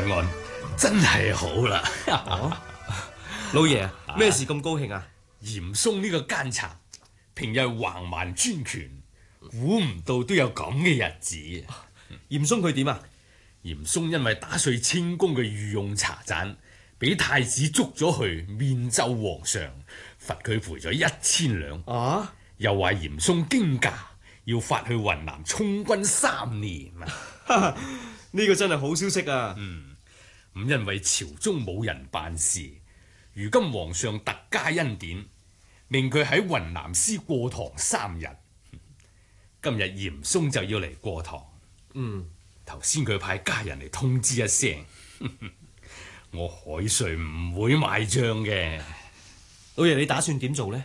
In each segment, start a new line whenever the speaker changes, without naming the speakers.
案，真係好啦。
老爺，咩事咁高興啊？
嚴嵩呢個奸賊，平日橫蠻專權，估唔到都有咁嘅日子。
嚴嵩佢點啊？
嚴嵩因為打碎清宮嘅御用茶盞，俾太子捉咗去面奏皇上，罰佢賠咗1000兩。
啊！
又話嚴嵩驚駕，要發去雲南充軍3年啊！
呢個真係好消息啊！
咁因為朝中冇人辦事，如今皇上特加恩典，命佢喺雲南司過堂3日。今日嚴嵩就要嚟過堂。頭先佢派家人嚟通知一聲，我海瑞唔會賣帳嘅。
老爺，你打算點做呢？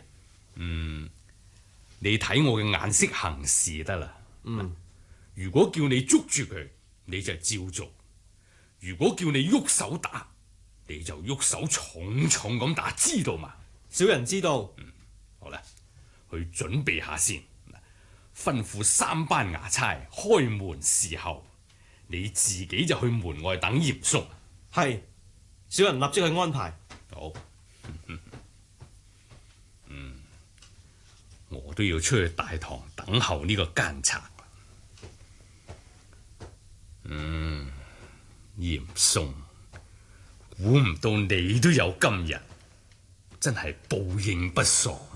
你睇我嘅眼色行事得啦。如果叫你捉住佢，你就照做；如果叫你喐手打，你就喐手重重咁打，知道嘛？
小人知道。
好啦，去準備下先，吩咐3班衙差開門侍候，你自己就去門外等嚴嵩。
係，小人立即去安排。
好。我都要出去大堂等候呢個奸賊。嚴嵩，估唔到你都有今日，真係報應不爽。